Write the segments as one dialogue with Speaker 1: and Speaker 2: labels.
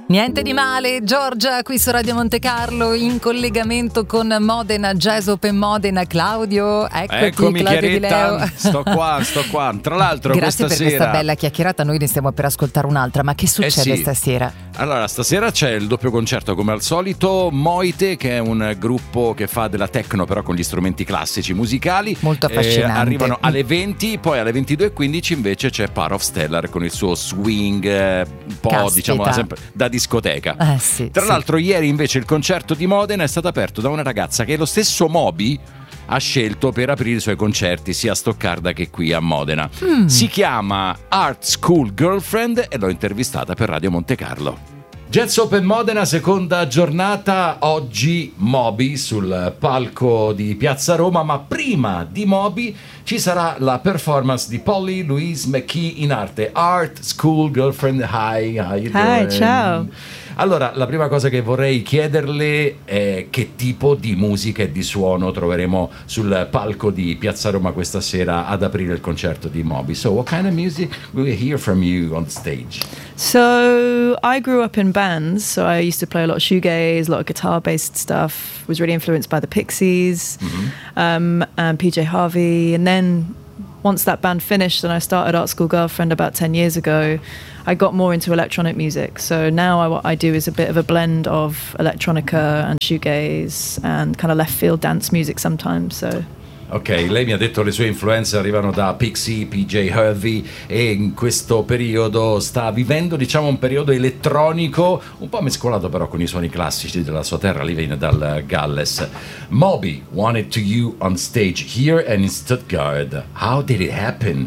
Speaker 1: Niente di male, Giorgia qui su Radio Monte Carlo in collegamento con Modena, Jazz Open Modena. Claudio,
Speaker 2: eccomi
Speaker 1: Claudio
Speaker 2: Chiaretta,
Speaker 1: Di Leo.
Speaker 2: sto qua. Tra l'altro
Speaker 1: grazie
Speaker 2: questa
Speaker 1: per
Speaker 2: sera,
Speaker 1: questa bella chiacchierata, noi ne stiamo per ascoltare un'altra, ma che succede stasera?
Speaker 2: Allora, stasera c'è il doppio concerto come al solito, Moite, che è un gruppo che fa della techno però con gli strumenti classici musicali.
Speaker 1: Molto affascinante.
Speaker 2: Arrivano alle 20, poi alle 22:15 invece c'è Part of Stellar con il suo swing un po'
Speaker 1: Caspita.
Speaker 2: diciamo sempre da discoteca. Tra
Speaker 1: Sì.
Speaker 2: l'altro ieri invece il concerto di Modena è stato aperto da una ragazza che lo stesso Moby ha scelto per aprire i suoi concerti sia a Stoccarda che qui a Modena. Si chiama Art School Girlfriend e l'ho intervistata per Radio Monte Carlo. Jazz Open Modena, seconda giornata, oggi Moby sul palco di Piazza Roma, ma prima di Moby ci sarà la performance di Polly Louise McKee in arte Art School Girlfriend. Hi, how you doing?
Speaker 3: Hi, ciao.
Speaker 2: Allora, la prima cosa che vorrei chiederle è che tipo di musica e di suono troveremo sul palco di Piazza Roma questa sera ad aprire il concerto di Moby. So, what kind of music will we hear from you on stage?
Speaker 3: So I grew up in bands, so I used to play a lot of shoegaze, a lot of guitar-based stuff. Was really influenced by the Pixies, and PJ Harvey. And then once that band finished and I started Art School Girlfriend about 10 years ago, I got more into electronic music. So now what I do is a bit of a blend of electronica and shoegaze and kind of left field dance music sometimes. So.
Speaker 2: Ok, lei mi ha detto le sue influenze arrivano da Pixie, PJ Harvey e in questo periodo sta vivendo diciamo un periodo elettronico un po' mescolato però con i suoni classici della sua terra, lei viene dal Galles. Moby wanted to you on stage here and in Stuttgart. How did it happen?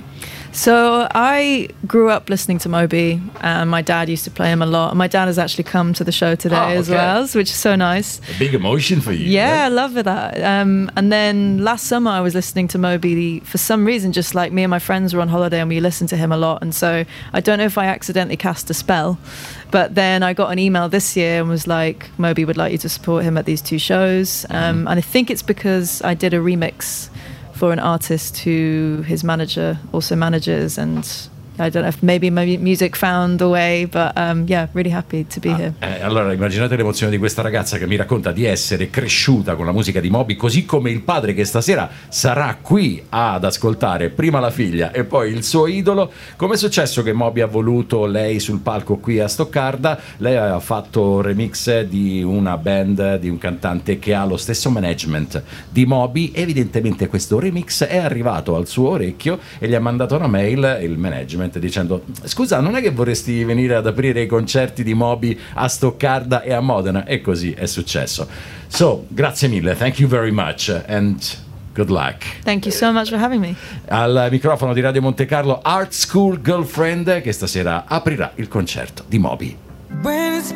Speaker 3: So I grew up listening to Moby, and my dad used to play him a lot. My dad has actually come to the show today as well, which is so nice.
Speaker 2: A big emotion for you.
Speaker 3: Yeah, I love that. And then last summer I was listening to Moby for some reason, just like me and my friends were on holiday and we listened to him a lot. And so I don't know if I accidentally cast a spell, but then I got an email this year and was like, Moby would like you to support him at these two shows. And I think it's because I did a remix for an artist who his manager also manages, and I don't know if maybe music found a way, but yeah, really happy to be here.
Speaker 2: Allora immaginate l'emozione di questa ragazza che mi racconta di essere cresciuta con la musica di Moby, così come il padre che stasera sarà qui ad ascoltare prima la figlia e poi il suo idolo. Com'è successo che Moby ha voluto lei sul palco qui a Stoccarda? Lei ha fatto remix di una band, di un cantante che ha lo stesso management di Moby. Evidentemente questo remix è arrivato al suo orecchio e gli ha mandato una mail il management dicendo: scusa, non è che vorresti venire ad aprire i concerti di Moby a Stoccarda e a Modena? E così è successo. So, grazie mille, thank you very much and good luck.
Speaker 3: Thank you so much for having me.
Speaker 2: Al microfono di Radio Monte Carlo Art School Girlfriend, che stasera aprirà il concerto di Moby.